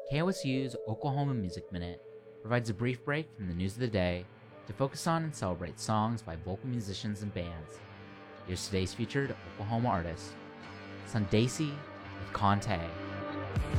KOSU's Oklahoma Music Minute provides a brief break from the news of the day to focus on and celebrate songs by vocal musicians and bands. Here's today's featured Oklahoma artist, Sundasi with Conte.